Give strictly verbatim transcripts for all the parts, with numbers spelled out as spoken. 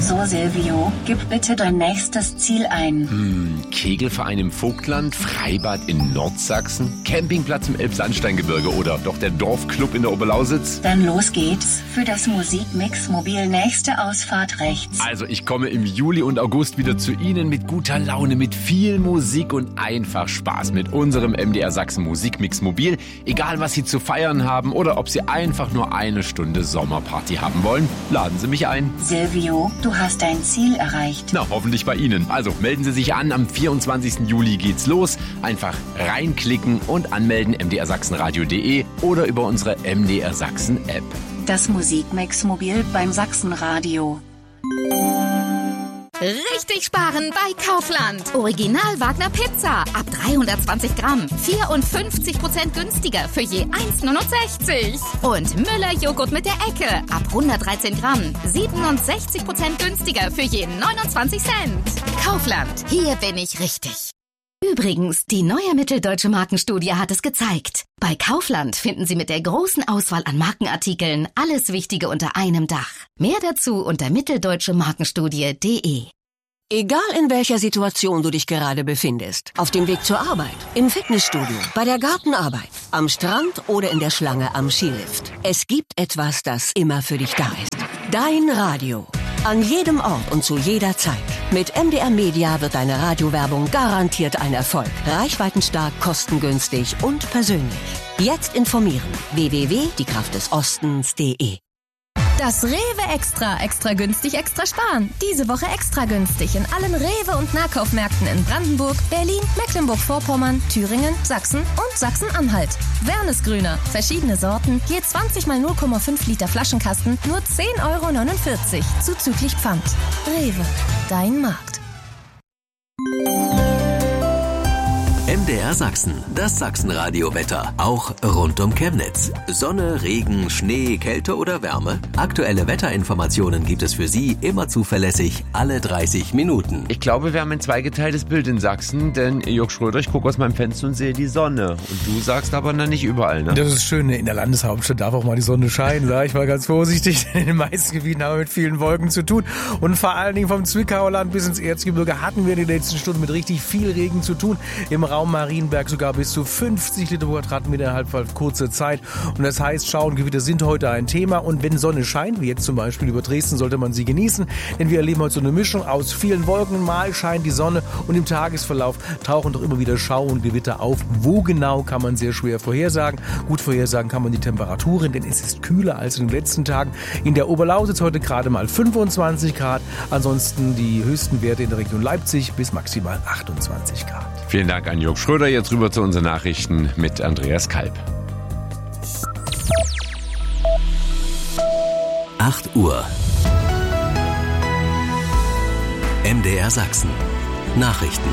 So, Silvio, gib bitte dein nächstes Ziel ein. Hm, Kegelverein im Vogtland, Freibad in Nordsachsen, Campingplatz im Elbsandsteingebirge oder doch der Dorfclub in der Oberlausitz? Dann los geht's. Für das Musikmix Mobil nächste Ausfahrt rechts. Also ich komme im Juli und August wieder zu Ihnen mit guter Laune, mit viel Musik und einfach Spaß mit unserem M D R Sachsen Musikmix Mobil. Egal was Sie zu feiern haben oder ob Sie einfach nur eine Stunde Sommerparty haben wollen, laden Sie mich ein. Silvio, du hast dein Ziel erreicht. Na, hoffentlich bei Ihnen. Also melden Sie sich an, am vierundzwanzigsten Juli geht's los. Einfach reinklicken und anmelden m d r sachsenradio punkt de oder über unsere M D R Sachsen App. Das Musikmix Mobil beim Sachsenradio. Richtig sparen bei Kaufland. Original Wagner Pizza ab dreihundertzwanzig Gramm. vierundfünfzig Prozent günstiger für je eins Komma neunundsechzig. Und Müller Joghurt mit der Ecke ab hundertdreizehn Gramm. siebenundsechzig Prozent günstiger für je neunundzwanzig Cent. Kaufland, hier bin ich richtig. Übrigens, die neue Mitteldeutsche Markenstudie hat es gezeigt. Bei Kaufland finden Sie mit der großen Auswahl an Markenartikeln alles Wichtige unter einem Dach. Mehr dazu unter mitteldeutsche markenstudie punkt de. Egal in welcher Situation du dich gerade befindest, auf dem Weg zur Arbeit, im Fitnessstudio, bei der Gartenarbeit, am Strand oder in der Schlange am Skilift. Es gibt etwas, das immer für dich da ist. Dein Radio. An jedem Ort und zu jeder Zeit. Mit M D R Media wird deine Radiowerbung garantiert ein Erfolg. Reichweitenstark, kostengünstig und persönlich. Jetzt informieren. w w w punkt die kraft des ostens punkt de. Das Rewe Extra, extra günstig, extra sparen. Diese Woche extra günstig in allen Rewe- und Nahkaufmärkten in Brandenburg, Berlin, Mecklenburg-Vorpommern, Thüringen, Sachsen und Sachsen-Anhalt. Wernesgrüner, verschiedene Sorten, je zwanzig mal null Komma fünf Liter Flaschenkasten, nur zehn Euro neunundvierzig, zuzüglich Pfand. Rewe, dein Markt. M D R Sachsen, das Sachsenradio-Wetter, auch rund um Chemnitz. Sonne, Regen, Schnee, Kälte oder Wärme? Aktuelle Wetterinformationen gibt es für Sie immer zuverlässig, alle dreißig Minuten. Ich glaube, wir haben ein zweigeteiltes Bild in Sachsen, denn Jörg Schröder, ich gucke aus meinem Fenster und sehe die Sonne. Und du sagst aber na, nicht überall, ne? Das ist schön, in der Landeshauptstadt darf auch mal die Sonne scheinen, sag ich mal ganz vorsichtig. In den meisten Gebieten haben wir mit vielen Wolken zu tun. Und vor allen Dingen vom Zwickauer Land bis ins Erzgebirge hatten wir in den letzten Stunden mit richtig viel Regen zu tun. Im Raum Marienberg sogar bis zu fünfzig Liter pro Quadratmeter innerhalb von kurzer Zeit. Und das heißt, Schauengewitter sind heute ein Thema. Und wenn Sonne scheint, wie jetzt zum Beispiel über Dresden, sollte man sie genießen. Denn wir erleben heute so eine Mischung aus vielen Wolken. Mal scheint die Sonne und im Tagesverlauf tauchen doch immer wieder Schau und Gewitter auf. Wo genau, kann man sehr schwer vorhersagen. Gut vorhersagen kann man die Temperaturen, denn es ist kühler als in den letzten Tagen. In der Oberlausitz heute gerade mal fünfundzwanzig Grad. Ansonsten die höchsten Werte in der Region Leipzig bis maximal achtundzwanzig Grad. Vielen Dank an Jörg Schröder. Jetzt rüber zu unseren Nachrichten mit Andreas Kalb. acht Uhr. M D R Sachsen. Nachrichten.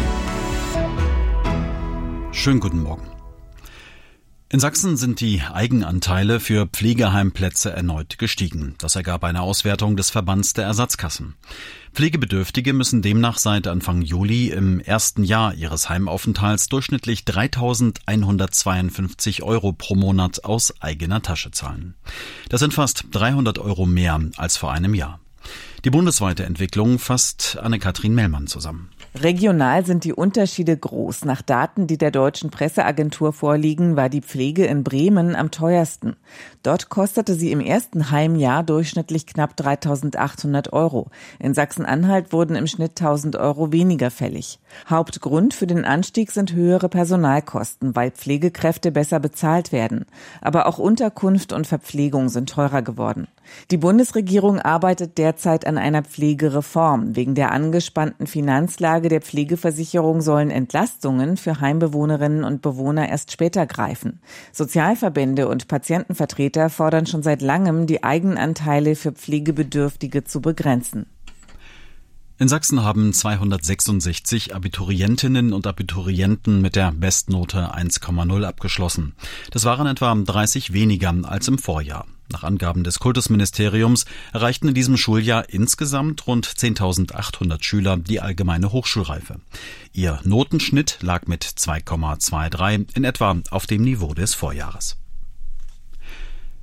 Schönen guten Morgen. In Sachsen sind die Eigenanteile für Pflegeheimplätze erneut gestiegen. Das ergab eine Auswertung des Verbands der Ersatzkassen. Pflegebedürftige müssen demnach seit Anfang Juli im ersten Jahr ihres Heimaufenthalts durchschnittlich dreitausendeinhundertzweiundfünfzig Euro pro Monat aus eigener Tasche zahlen. Das sind fast dreihundert Euro mehr als vor einem Jahr. Die bundesweite Entwicklung fasst Anne-Kathrin Mellmann zusammen. Regional sind die Unterschiede groß. Nach Daten, die der Deutschen Presseagentur vorliegen, war die Pflege in Bremen am teuersten. Dort kostete sie im ersten Heimjahr durchschnittlich knapp dreitausendachthundert Euro. In Sachsen-Anhalt wurden im Schnitt tausend Euro weniger fällig. Hauptgrund für den Anstieg sind höhere Personalkosten, weil Pflegekräfte besser bezahlt werden. Aber auch Unterkunft und Verpflegung sind teurer geworden. Die Bundesregierung arbeitet derzeit an einer Pflegereform. Wegen der angespannten Finanzlage der Pflegeversicherung sollen Entlastungen für Heimbewohnerinnen und Bewohner erst später greifen. Sozialverbände und Patientenvertreter fordern schon seit langem, die Eigenanteile für Pflegebedürftige zu begrenzen. In Sachsen haben zweihundertsechsundsechzig Abiturientinnen und Abiturienten mit der Bestnote eins Komma null abgeschlossen. Das waren etwa dreißig weniger als im Vorjahr. Nach Angaben des Kultusministeriums erreichten in diesem Schuljahr insgesamt rund zehntausendachthundert Schüler die allgemeine Hochschulreife. Ihr Notenschnitt lag mit zwei Komma dreiundzwanzig in etwa auf dem Niveau des Vorjahres.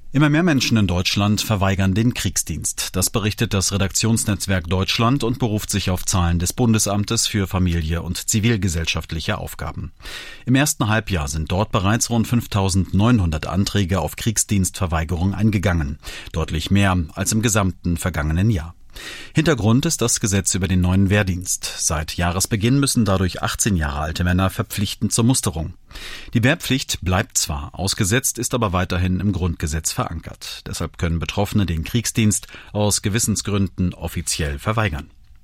Immer mehr Menschen in Deutschland verweigern den Kriegsdienst. Das berichtet das Redaktionsnetzwerk Deutschland und beruft sich auf Zahlen des Bundesamtes für Familie und zivilgesellschaftliche Aufgaben. Im ersten Halbjahr sind dort bereits rund fünftausendneunhundert Anträge auf Kriegsdienstverweigerung eingegangen. Deutlich mehr als im gesamten vergangenen Jahr. Hintergrund ist das Gesetz über den neuen Wehrdienst. Seit Jahresbeginn müssen dadurch achtzehn Jahre alte Männer verpflichtend zur Musterung. Die Wehrpflicht bleibt zwar, ausgesetzt ist aber weiterhin im Grundgesetz verankert. Deshalb können Betroffene den Kriegsdienst aus Gewissensgründen offiziell verweigern.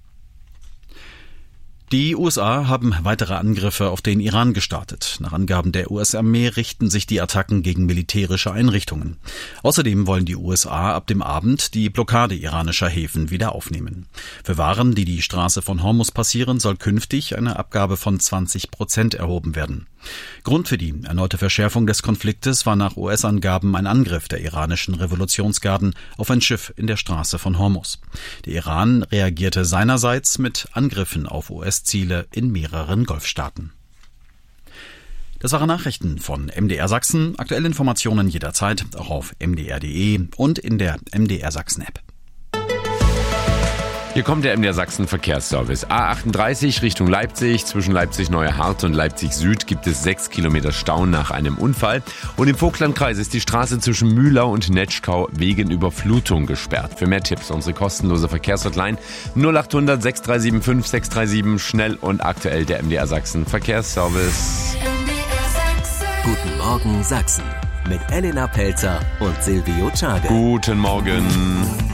Die U S A haben weitere Angriffe auf den Iran gestartet. Nach Angaben der U S-Armee richten sich die Attacken gegen militärische Einrichtungen. Außerdem wollen die U S A ab dem Abend die Blockade iranischer Häfen wieder aufnehmen. Für Waren, die die Straße von Hormuz passieren, soll künftig eine Abgabe von zwanzig Prozent erhoben werden. Grund für die erneute Verschärfung des Konfliktes war nach U S-Angaben ein Angriff der iranischen Revolutionsgarden auf ein Schiff in der Straße von Hormuz. Der Iran reagierte seinerseits mit Angriffen auf U S-Ziele in mehreren Golfstaaten. Das waren Nachrichten von M D R Sachsen. Aktuelle Informationen jederzeit auch auf m d r punkt d e und in der M D R Sachsen App. Hier kommt der M D R Sachsen Verkehrsservice. A achtunddreißig Richtung Leipzig. Zwischen Leipzig-Neuehart und Leipzig-Süd gibt es sechs Kilometer Stau nach einem Unfall. Und im Vogtlandkreis ist die Straße zwischen Mühlau und Netschkau wegen Überflutung gesperrt. Für mehr Tipps unsere kostenlose Verkehrshotline null achthundert sechs drei sieben fünf sechs drei sieben. Schnell und aktuell der M D R Sachsen Verkehrsservice. M D R Sachsen. Guten Morgen Sachsen mit Elena Pelzer und Silvio Czade. Guten Morgen.